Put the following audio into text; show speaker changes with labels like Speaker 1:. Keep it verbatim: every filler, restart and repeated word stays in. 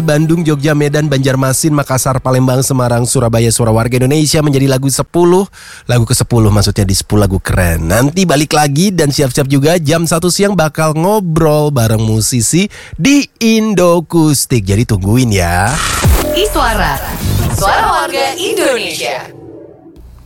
Speaker 1: Bandung, Jogja, Medan, Banjarmasin, Makassar, Palembang, Semarang, Surabaya, suara warga Indonesia menjadi lagu sepuluh. Lagu ke sepuluh maksudnya di sepuluh lagu keren. Nanti balik lagi dan siap-siap juga jam satu siang bakal ngobrol bareng musisi di Indokustik. Jadi tungguin ya.
Speaker 2: Iswara, suara warga Indonesia.